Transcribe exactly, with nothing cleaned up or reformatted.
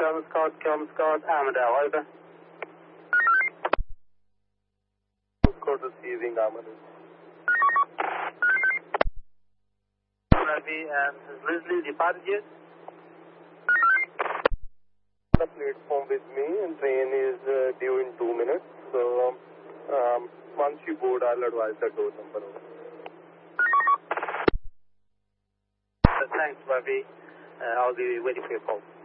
Kelm Scott, Kelm Scott, Armadale, over. Scott receiving Armadale. Ravi, and has Leslie departed yet? The platform with me, and train is uh, due in two minutes. So um, once you board, I'll advise the door number. Uh, thanks, Ravi. Uh, I'll be waiting for your call.